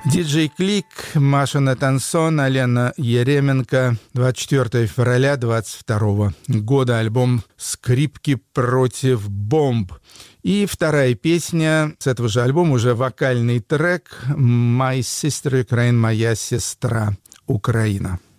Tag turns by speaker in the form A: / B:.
A: Диджей Клик, Маша Натансон, Алена Еременко. 24 февраля 22 года. Альбом «Скрипки против бомб». И вторая песня с этого же альбома, уже вокальный трек «My Sister Ukraine», «Моя сестра Украина».